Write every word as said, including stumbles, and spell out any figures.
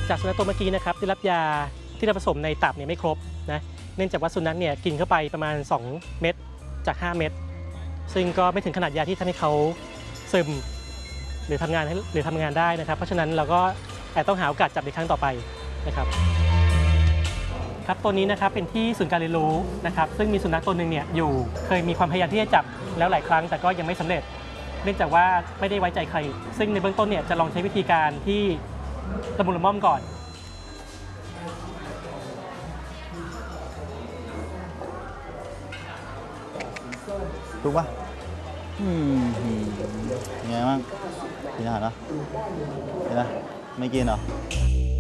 จากสุนัขตัวเมื่อกี้นะครับได้รับยาที่เราผสมในตับเนี่ยไม่ครบนะเนื่องจากว่าสุนัขเนี่ยกินเข้าไปประมาณสองเม็ดจากห้าเม็ดซึ่งก็ไม่ถึงขนาดยาที่ทำให้เขาซึมหรือทำงานหรือทำงานได้นะครับเพราะฉะนั้นเราก็อาจต้องหาโอกาสจับในครั้งต่อไปนะครับครับตัวนี้นะครับเป็นที่ศูนย์การเรียนรู้นะครับซึ่งมีสุนัขตัวหนึ่งเนี่ยอยู่เคยมีความพยายามที่จะจับแล้วหลายครั้งแต่ก็ยังไม่สำเร็จเนื่องจากว่าไม่ได้ไว้ใจใครซึ่งในเบื้องต้นเนี่ยจะลองใช้วิธีการที่ละมุนละม่อมก่อนถูกปะอืมยังไงบ้างกินอาหารเหรอกินนะไม่กินเหรอ